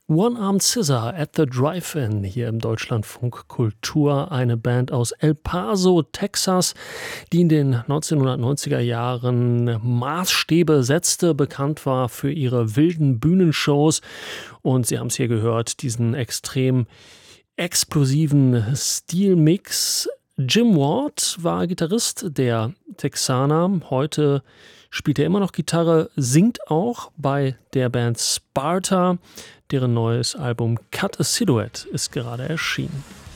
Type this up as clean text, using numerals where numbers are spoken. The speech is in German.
One-Armed Scissor at the Drive-In hier im Deutschlandfunk Kultur, eine Band aus El Paso, Texas, die in den 1990er Jahren Maßstäbe setzte, bekannt war für ihre wilden Bühnenshows, und Sie haben es hier gehört, diesen extrem explosiven Stilmix. Jim Ward war Gitarrist der Texaner. Heute spielt er immer noch Gitarre, singt auch bei der Band Sparta. Deren neues Album Cut a Silhouette ist gerade erschienen.